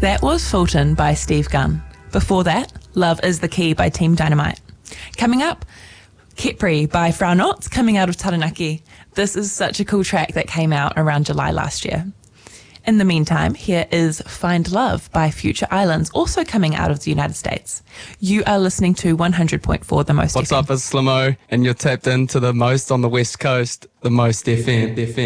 That was Fulton by Steve Gunn. Before that, Love is the Key by Team Dynamite. Coming up, Kepri by Frau Notz, coming out of Taranaki. This is such a cool track that came out around July last year. In the meantime, here is Find Love by Future Islands, also coming out of the United States. You are listening to 100.4 The Most FM. What's up, it's Slimo, and you're tapped into the most on the West Coast, The Most FM.